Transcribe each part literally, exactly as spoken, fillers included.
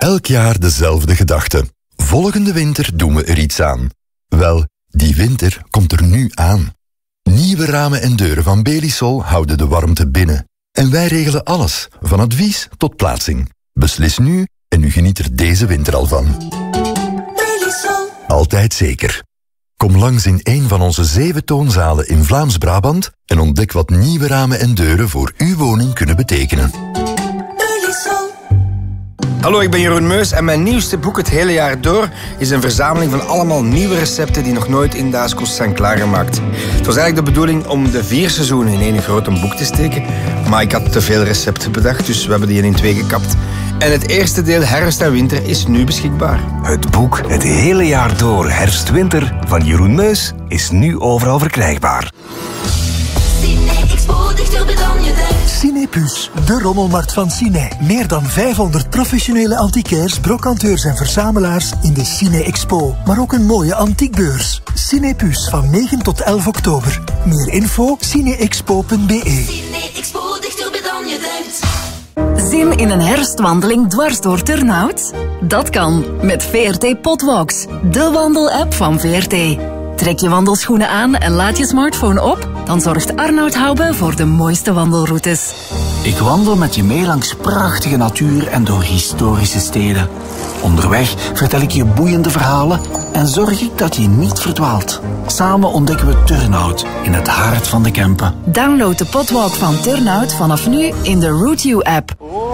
Elk jaar dezelfde gedachte. Volgende winter doen we er iets aan. Wel, die winter komt er nu aan. Nieuwe ramen en deuren van Belisol houden de warmte binnen. En wij regelen alles, van advies tot plaatsing. Beslis nu en u geniet er deze winter al van. Belisol. Altijd zeker. Kom langs in een van onze zeven toonzalen in Vlaams-Brabant en ontdek wat nieuwe ramen en deuren voor uw woning kunnen betekenen. Hallo, ik ben Jeroen Meus en mijn nieuwste boek Het Hele Jaar Door is een verzameling van allemaal nieuwe recepten die nog nooit in Daaskost zijn klaargemaakt. Het was eigenlijk de bedoeling om de vier seizoenen in één grote boek te steken, maar ik had te veel recepten bedacht, dus we hebben die in twee gekapt. En het eerste deel Herfst en Winter is nu beschikbaar. Het boek Het Hele Jaar Door Herfst-Winter van Jeroen Meus is nu overal verkrijgbaar. Cinepus, de rommelmarkt van Cine. Meer dan vijfhonderd professionele antiquaires, brocanteurs en verzamelaars in de Cine Expo. Maar ook een mooie antiekbeurs. Cinepus van negen tot elf oktober. Meer info cineexpo punt be. Cine Expo, dichterbij dan je denkt. Zin in een herfstwandeling dwars door Turnhout? Dat kan met V R T Potwalks, de wandelapp van V R T. Trek je wandelschoenen aan en laat je smartphone op, dan zorgt Arnoud Hoube voor de mooiste wandelroutes. Ik wandel met je mee langs prachtige natuur en door historische steden. Onderweg vertel ik je boeiende verhalen en zorg ik dat je niet verdwaalt. Samen ontdekken we Turnhout in het hart van de Kempen. Download de Potwalk van Turnhout vanaf nu in de Route You app.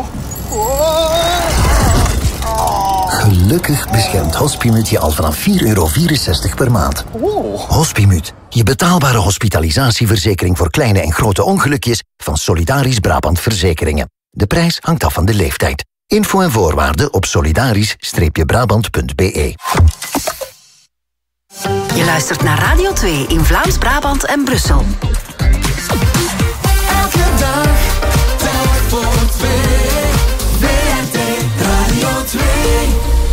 Gelukkig beschermt Hospimut je al vanaf vier euro vierenzestig per maand. Hospimut, je betaalbare hospitalisatieverzekering voor kleine en grote ongelukjes van Solidarisch Brabant Verzekeringen. De prijs hangt af van de leeftijd. Info en voorwaarden op solidarisch brabant punt be. Je luistert naar Radio twee in Vlaams-Brabant en Brussel. Elke dag, telk voor twee. V R T Radio twee.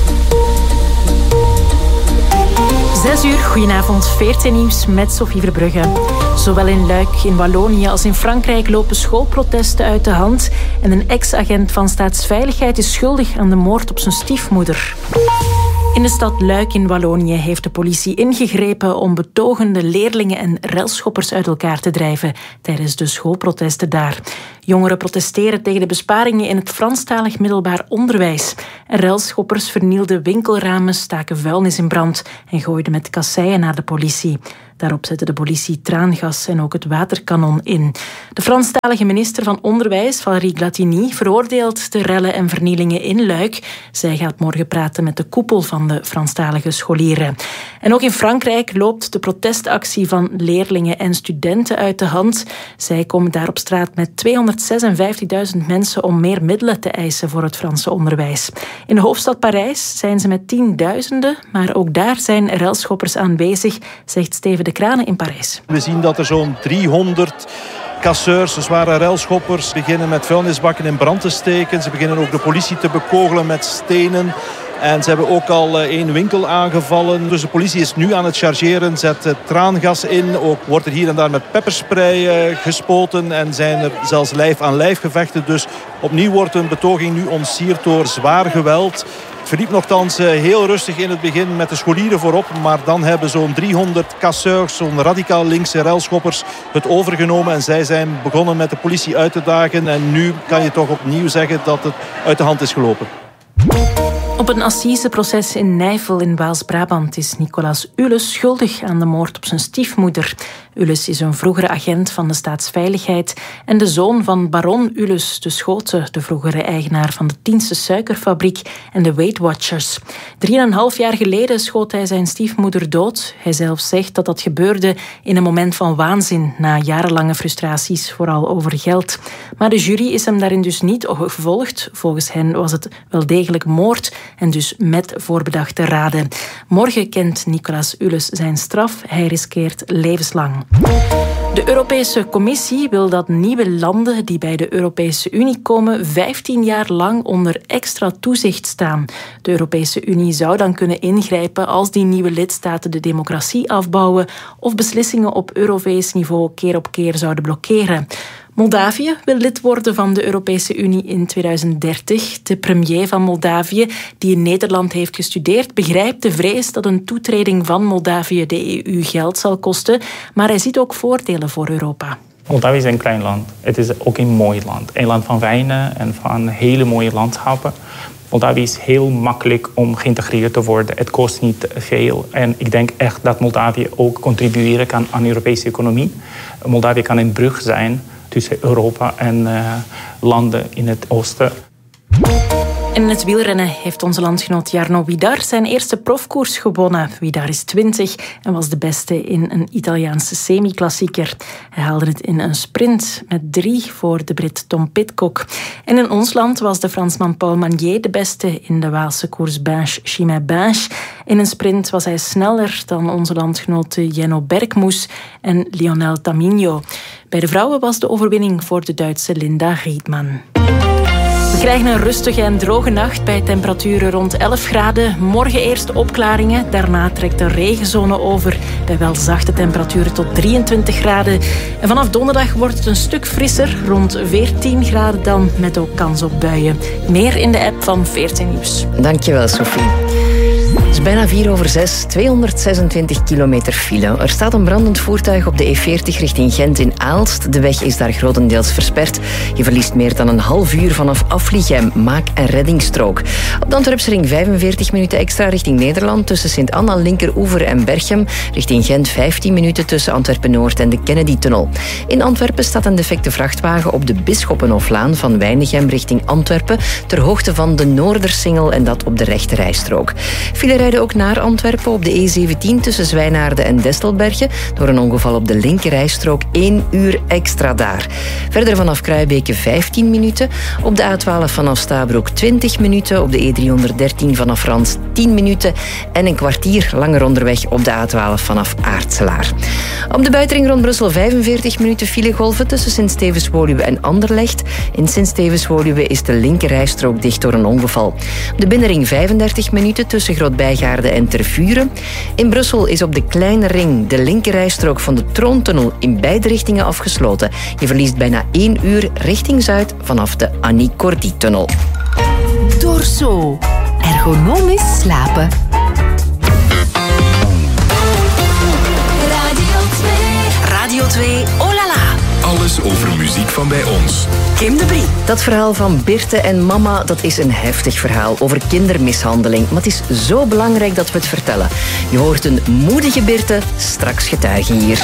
Zes uur, goedenavond, V R T Nieuws met Sophie Verbrugge. Zowel in Luik, in Wallonië als in Frankrijk lopen schoolprotesten uit de hand. En een ex-agent van Staatsveiligheid is schuldig aan de moord op zijn stiefmoeder. In de stad Luik in Wallonië heeft de politie ingegrepen om betogende leerlingen en relschoppers uit elkaar te drijven tijdens de schoolprotesten daar. Jongeren protesteren tegen de besparingen in het Franstalig middelbaar onderwijs. En relschoppers vernielden winkelramen, staken vuilnis in brand en gooiden met kasseien naar de politie. Daarop zette de politie traangas en ook het waterkanon in. De Franstalige minister van Onderwijs, Valérie Glatigny, veroordeelt de rellen en vernielingen in Luik. Zij gaat morgen praten met de koepel van de Franstalige scholieren. En ook in Frankrijk loopt de protestactie van leerlingen en studenten uit de hand. Zij komen daar op straat met tweehonderdzesenvijftigduizend mensen om meer middelen te eisen voor het Franse onderwijs. In de hoofdstad Parijs zijn ze met tienduizenden, maar ook daar zijn relschoppers aanwezig, zegt Steven de Kranen in Parijs. We zien dat er zo'n driehonderd casseurs, zware relschoppers, beginnen met vuilnisbakken in brand te steken. Ze beginnen ook de politie te bekogelen met stenen. En ze hebben ook al één winkel aangevallen. Dus de politie is nu aan het chargeren, zet traangas in. Ook wordt er hier en daar met pepperspray gespoten. En zijn er zelfs lijf-aan-lijf gevechten. Dus opnieuw wordt een betoging nu ontsierd door zwaar geweld. Het verliep nogthans heel rustig in het begin met de scholieren voorop. Maar dan hebben zo'n driehonderd casseurs, zo'n radicaal linkse relschoppers het overgenomen. En zij zijn begonnen met de politie uit te dagen. En nu kan je toch opnieuw zeggen dat het uit de hand is gelopen. Op een assiseproces in Nijvel in Waals-Brabant is Nicolas Ules schuldig aan de moord op zijn stiefmoeder. Ules is een vroegere agent van de Staatsveiligheid en de zoon van baron Ules de Schote, de vroegere eigenaar van de Tiense suikerfabriek en de Weight Watchers. Drieënhalf jaar geleden schoot hij zijn stiefmoeder dood. Hij zelf zegt dat dat gebeurde in een moment van waanzin, na jarenlange frustraties, vooral over geld. Maar de jury is hem daarin dus niet gevolgd. Volgens hen was het wel degelijk moord en dus met voorbedachte raden. Morgen kent Nicolas Ules zijn straf. Hij riskeert levenslang. De Europese Commissie wil dat nieuwe landen die bij de Europese Unie komen vijftien jaar lang onder extra toezicht staan. De Europese Unie zou dan kunnen ingrijpen als die nieuwe lidstaten de democratie afbouwen of beslissingen op Europees niveau keer op keer zouden blokkeren. Moldavië wil lid worden van de Europese Unie in tweeduizend dertig. De premier van Moldavië, die in Nederland heeft gestudeerd, begrijpt de vrees dat een toetreding van Moldavië de E U geld zal kosten, maar hij ziet ook voordelen voor Europa. Moldavië is een klein land. Het is ook een mooi land. Een land van wijnen en van hele mooie landschappen. Moldavië is heel makkelijk om geïntegreerd te worden. Het kost niet veel. En ik denk echt dat Moldavië ook contribueren kan aan de Europese economie. Moldavië kan een brug zijn tussen Europa en uh, landen in het oosten. En in het wielrennen heeft onze landgenoot Jarno Widar zijn eerste profkoers gewonnen. Widar is twintig en was de beste in een Italiaanse semi-klassieker. Hij haalde het in een sprint met drie voor de Brit Tom Pidcock. En in ons land was de Fransman Paul Magnier de beste in de Waalse koers Binche-Chimay-Binche. In een sprint was hij sneller dan onze landgenoten Jenno Bergmoes en Lionel Tamino. Bij de vrouwen was de overwinning voor de Duitse Linda Riedman. We krijgen een rustige en droge nacht bij temperaturen rond elf graden. Morgen eerst opklaringen, daarna trekt de regenzone over bij wel zachte temperaturen tot drieëntwintig graden. En vanaf donderdag wordt het een stuk frisser, rond veertien graden dan, met ook kans op buien. Meer in de app van veertien Nieuws. Dankjewel, Sophie. Het is bijna vier over zes, tweehonderdzesentwintig kilometer file. Er staat een brandend voertuig op de E veertig richting Gent in Aalst. De weg is daar grotendeels versperd. Je verliest meer dan een half uur vanaf Afliegem, Maak- en Reddingsstrook. Op de Antwerpse ring vijfenveertig minuten extra richting Nederland tussen Sint-Anna, Linkeroever en Berchem. Richting Gent vijftien minuten tussen Antwerpen-Noord en de Kennedy-tunnel. In Antwerpen staat een defecte vrachtwagen op de Bisschoppenhoflaan van Weinigem richting Antwerpen ter hoogte van de Noordersingel en dat op de rechterrijstrook. File rijden ook naar Antwerpen op de E zeventien tussen Zwijnaarden en Destelbergen. Door een ongeval op de linkerrijstrook één uur extra daar. Verder vanaf Kruibeke vijftien minuten. Op de A twaalf vanaf Stabroek twintig minuten. Op de E driehonderddertien vanaf Rans tien minuten. En een kwartier langer onderweg op de A twaalf vanaf Aartselaar. Op de buitenring rond Brussel vijfenveertig minuten filegolven tussen Sint-Stevens-Woluwe en Anderlecht. In Sint-Stevens-Woluwe is de linkerrijstrook dicht door een ongeval. Op de binnenring vijfendertig minuten tussen Groot-Bijgaarden en Tervuren. In Brussel is op de Kleine Ring de linkerrijstrook van de Troontunnel in beide richtingen afgesloten. Je verliest bijna één uur richting Zuid vanaf de Annie Cordy-tunnel. Dorso. Ergonomisch slapen. Radio twee. Radio twee, oh la la. Alles over muziek van bij ons. Kim de Brie. Dat verhaal van Birte en mama, dat is een heftig verhaal over kindermishandeling. Maar het is zo belangrijk dat we het vertellen. Je hoort een moedige Birte straks getuigen hier.